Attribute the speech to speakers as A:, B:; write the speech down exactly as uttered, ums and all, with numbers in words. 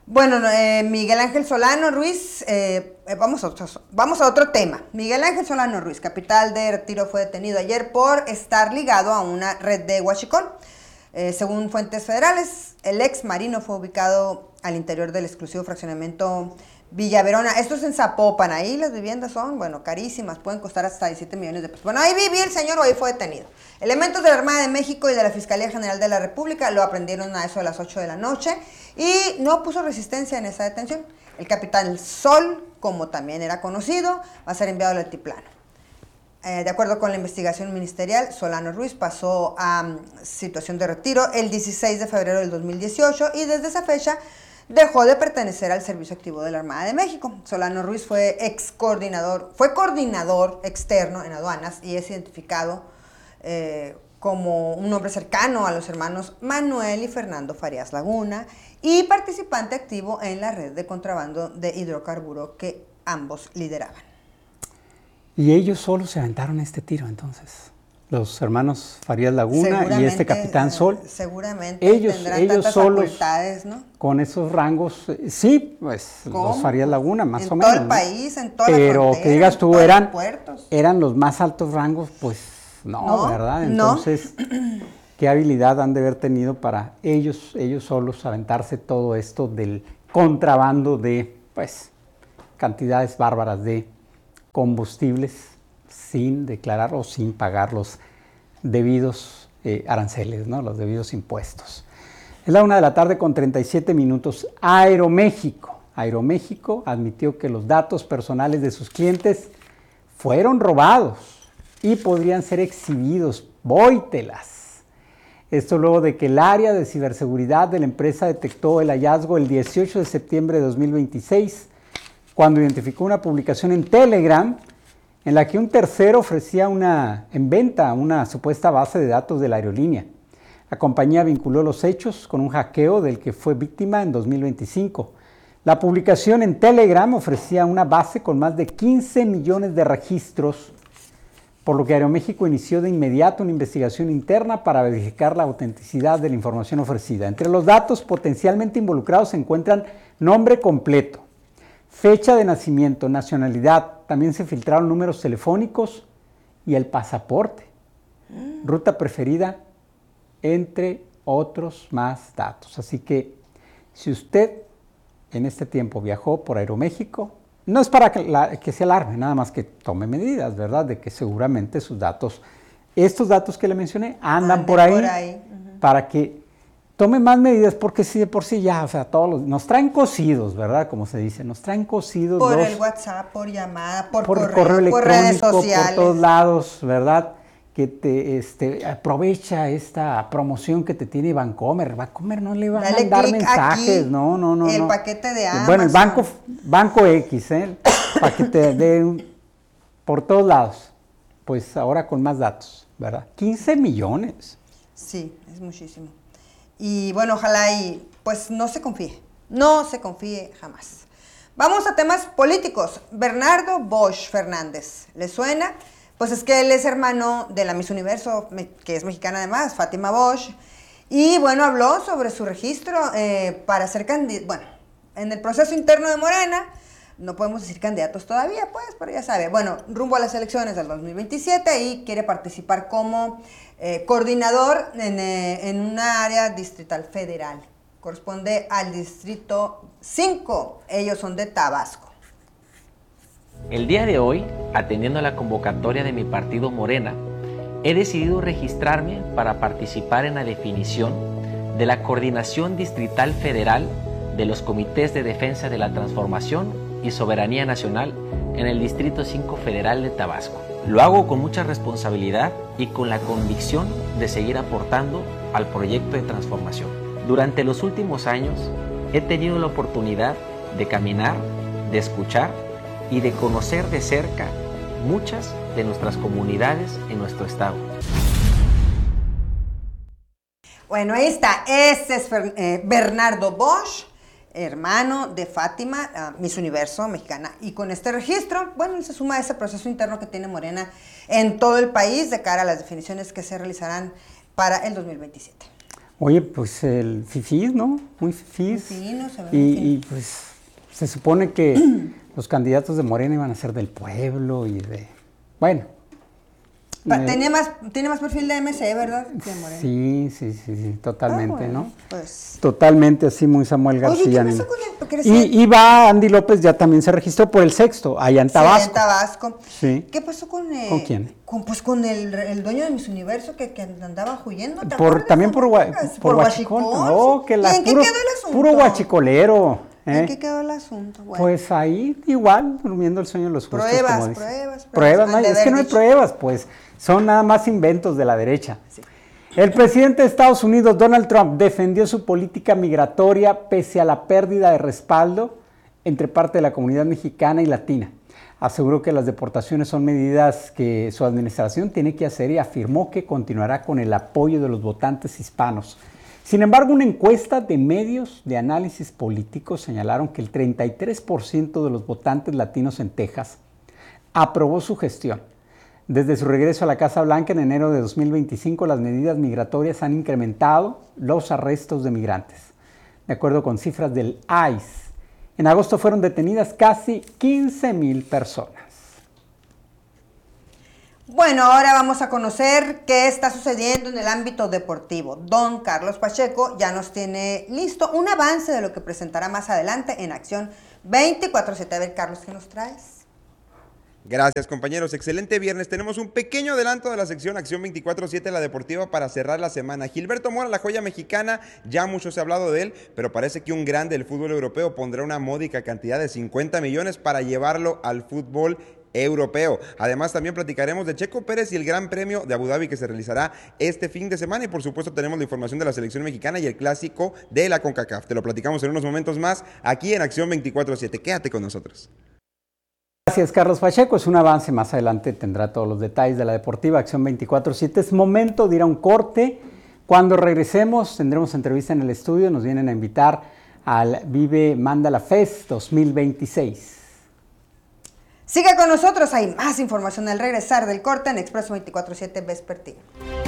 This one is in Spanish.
A: Bueno, eh, Miguel Ángel Solano Ruiz, eh, eh, vamos, a, vamos a otro tema. Miguel Ángel Solano Ruiz, capital de Retiro, fue detenido ayer por estar ligado a una red de huachicol. Eh, según fuentes federales, el ex marino fue ubicado al interior del exclusivo fraccionamiento Villa Verona. Esto es en Zapopan. Ahí las viviendas son, bueno, carísimas, pueden costar hasta diecisiete millones de pesos. Bueno, ahí vivía el señor o ahí fue detenido. Elementos de la Armada de México y de la Fiscalía General de la República lo aprendieron a eso de las ocho de la noche y no puso resistencia en esa detención. El capitán Sol, como también era conocido, va a ser enviado al altiplano. Eh, de acuerdo con la investigación ministerial, Solano Ruiz pasó a um, situación de retiro el dieciséis de febrero del dos mil dieciocho y desde esa fecha dejó de pertenecer al servicio activo de la Armada de México. Solano Ruiz fue ex coordinador, fue coordinador externo en aduanas y es identificado eh, como un hombre cercano a los hermanos Manuel y Fernando Farías Laguna y participante activo en la red de contrabando de hidrocarburo que ambos lideraban.
B: Y ellos solos se aventaron este tiro, entonces. Los hermanos Farías Laguna y este capitán Sol.
A: Seguramente
B: ellos,
A: tendrán
B: ellos
A: tantas
B: solos,
A: facultades, ¿no?
B: Con esos rangos, sí, pues
A: ¿Cómo?
B: Los Farías Laguna, más
A: en
B: o menos.
A: En todo el país, ¿no? En toda
B: Pero
A: la frontera,
B: que digas tú, eran, eran los más altos rangos, pues no, no ¿verdad? Entonces, no. ¿Qué habilidad han de haber tenido para ellos, ellos solos aventarse todo esto del contrabando de, pues, cantidades bárbaras de combustibles sin declarar o sin pagar los debidos eh, aranceles, ¿no? Los debidos impuestos. Es la una de la tarde con treinta y siete minutos. Aeroméxico. Aeroméxico admitió que los datos personales de sus clientes fueron robados y podrían ser exhibidos. Vóytelas. Esto luego de que el área de ciberseguridad de la empresa detectó el hallazgo el dieciocho de septiembre de dos mil veintiséis, cuando identificó una publicación en Telegram en la que un tercero ofrecía una, en venta una supuesta base de datos de la aerolínea. La compañía vinculó los hechos con un hackeo del que fue víctima en dos mil veinticinco. La publicación en Telegram ofrecía una base con más de quince millones de registros, por lo que Aeroméxico inició de inmediato una investigación interna para verificar la autenticidad de la información ofrecida. Entre los datos potencialmente involucrados se encuentran nombre completo, fecha de nacimiento, nacionalidad, también se filtraron números telefónicos y el pasaporte, mm. ruta preferida, entre otros más datos. Así que si usted en este tiempo viajó por Aeroméxico, no es para que, la, que se alarme, nada más que tome medidas, ¿verdad? De que seguramente sus datos, estos datos que le mencioné, andan Ande por ahí, por ahí. Uh-huh. Para que tome más medidas, porque si de por sí ya, o sea, todos los, nos traen cosidos, ¿verdad? Como se dice, nos traen cosidos.
A: Por
B: los,
A: el WhatsApp, por llamada, por,
B: por
A: correo,
B: correo electrónico,
A: por redes sociales.
B: Por todos lados, ¿verdad? Que te este, aprovecha esta promoción que te tiene Bancomer. Bancomer no le va a mandar mensajes,
A: aquí,
B: no, no, no.
A: El
B: no.
A: paquete de Amazon.
B: Bueno, el banco, banco X, ¿eh? Para que te dé por todos lados. Pues ahora con más datos, ¿verdad? quince millones.
A: Sí, es muchísimo. Y bueno, ojalá y pues no se confíe, no se confíe jamás. Vamos a temas políticos. Bernardo Bosch Fernández, ¿le suena? Pues es que él es hermano de la Miss Universo, que es mexicana además, Fátima Bosch. Y bueno, habló sobre su registro eh, para ser candidato. Bueno, en el proceso interno de Morena, no podemos decir candidatos todavía, pues, pero ya sabe. Bueno, rumbo a las elecciones del dos mil veintisiete y quiere participar como eh, coordinador en, eh, en una área distrital federal. Corresponde al distrito cinco, ellos son de Tabasco.
C: El día de hoy, atendiendo a la convocatoria de mi partido Morena, he decidido registrarme para participar en la definición de la Coordinación Distrital Federal de los Comités de Defensa de la Transformación y Soberanía Nacional en el Distrito cinco Federal de Tabasco. Lo hago con mucha responsabilidad y con la convicción de seguir aportando al proyecto de transformación. Durante los últimos años, he tenido la oportunidad de caminar, de escuchar y de conocer de cerca muchas de nuestras comunidades en nuestro estado.
A: Bueno, ahí está. Este es eh, Bernardo Bosch, hermano de Fátima, uh, Miss Universo mexicana. Y con este registro, bueno, él se suma a ese proceso interno que tiene Morena en todo el país de cara a las definiciones que se realizarán para el dos mil veintisiete.
B: Oye, pues el fifís, ¿no? Muy fifís.
A: Sí, no se ve
B: y, y pues se supone que los candidatos de Morena iban a ser del pueblo y de... Bueno.
A: Pa, tenía más, tiene más perfil de M C, ¿verdad? Que Morena.
B: Sí, sí, sí, sí, totalmente, ah, bueno, ¿no?
A: Pues...
B: Totalmente así, muy Samuel García.
A: Oye, ¿qué pasó con él?
B: Y, y va Andy López, ya también se registró por el sexto, allá en Tabasco.
A: Sí, en Tabasco.
B: Sí.
A: ¿Qué pasó con él?
B: ¿Con quién?
A: Con, pues con el, el dueño de Miss Universo que, que andaba huyendo.
B: Por, también por, por, por Huachicol. Oh, que la,
A: ¿Y en
B: puro,
A: qué quedó el asunto?
B: Puro huachicolero. ¿eh?
A: ¿En qué quedó el asunto? Bueno.
B: Pues ahí igual, durmiendo el sueño de los justos.
A: Pruebas,
B: como
A: pruebas, pruebas.
B: Pruebas, no, es que no hay pruebas, pues. Son nada más inventos de la derecha. Sí. El presidente de Estados Unidos, Donald Trump, defendió su política migratoria pese a la pérdida de respaldo entre parte de la comunidad mexicana y latina. Aseguró que las deportaciones son medidas que su administración tiene que hacer y afirmó que continuará con el apoyo de los votantes hispanos. Sin embargo, una encuesta de medios de análisis políticos señalaron que el treinta y tres por ciento de los votantes latinos en Texas aprobó su gestión. Desde su regreso a la Casa Blanca en enero de dos mil veinticinco, las medidas migratorias han incrementado los arrestos de migrantes. De acuerdo con cifras del I C E, en agosto fueron detenidas casi quince mil personas.
A: Bueno, ahora vamos a conocer qué está sucediendo en el ámbito deportivo. Don Carlos Pacheco ya nos tiene listo un avance de lo que presentará más adelante en Acción veinticuatro siete. A ver, Carlos, ¿qué nos traes?
D: Gracias, compañeros. Excelente viernes. Tenemos un pequeño adelanto de la sección Acción veinticuatro siete, la deportiva, para cerrar la semana. Gilberto Mora, la joya mexicana, ya mucho se ha hablado de él, pero parece que un grande del fútbol europeo pondrá una módica cantidad de cincuenta millones para llevarlo al fútbol europeo. Además, también platicaremos de Checo Pérez y el Gran Premio de Abu Dhabi que se realizará este fin de semana, y por supuesto tenemos la información de la selección mexicana y el clásico de la CONCACAF. Te lo platicamos en unos momentos más aquí en Acción veinticuatro siete. Quédate con nosotros.
B: Gracias, Carlos Pacheco. Es un avance. Más adelante tendrá todos los detalles de la deportiva Acción veinticuatro siete. Es momento de ir a un corte. Cuando regresemos tendremos entrevista en el estudio. Nos vienen a invitar al Vive Mandala Fest dos mil veintiséis.
A: Siga con nosotros. Hay más información al regresar del corte en Expreso veinticuatro siete Vespertino.